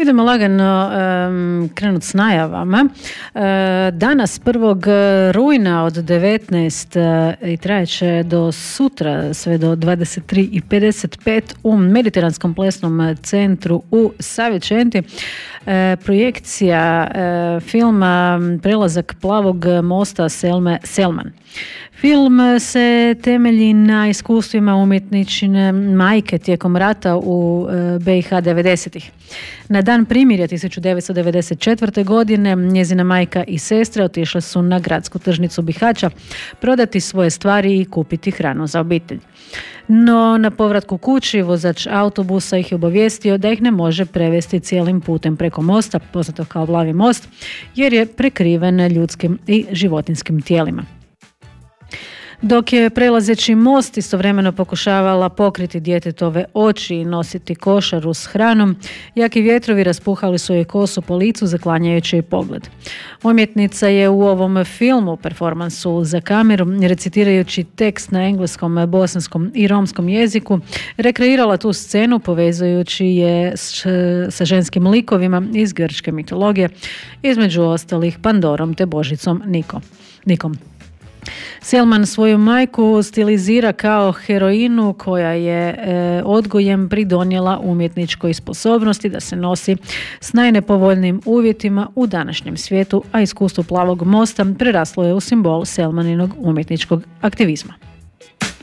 Idemo lagano krenuti s najavama. Danas 1. rujna od 19 i trajeće do sutra sve do 23:55 u Mediteranskom plesnom centru u Savečenti projekcija filma Prelazak plavog mosta Selme Selman. Film se temelji na iskustvima umjetničine majke tijekom rata u BiH 90-ih. Na dan primirja 1994. godine njezina majka i sestre otišle su na gradsku tržnicu Bihaća prodati svoje stvari i kupiti hranu za obitelj. No na povratku kući vozač autobusa ih je obavijestio da ih ne može prevesti cijelim putem preko mosta, poznato kao Plavi most, jer je prekriven ljudskim i životinjskim tijelima. Dok je prelazeći most istovremeno pokušavala pokriti djetetove oči i nositi košaru s hranom, jaki vjetrovi raspuhali su joj kosu po licu zaklanjajući joj pogled. Umjetnica je u ovom filmu, performansu za kameru, recitirajući tekst na engleskom, bosanskom i romskom jeziku, rekreirala tu scenu povezujući je sa ženskim likovima iz grčke mitologije, između ostalih Pandorom te božicom Nikom. Selman svoju majku stilizira kao heroinu koja je odgojem pridonijela umjetničkoj sposobnosti da se nosi s najnepovoljnijim uvjetima u današnjem svijetu, a iskustvo Plavog mosta preraslo je u simbol Selmaninog umjetničkog aktivizma.